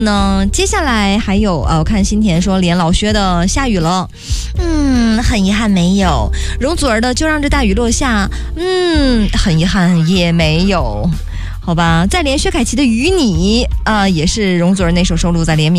那接下来还有我看新田说连老薛的下雨了，很遗憾没有。容祖儿的就让这大雨落下，很遗憾也没有。好吧，再连薛凯琪的与你也是容祖儿那首收录在联名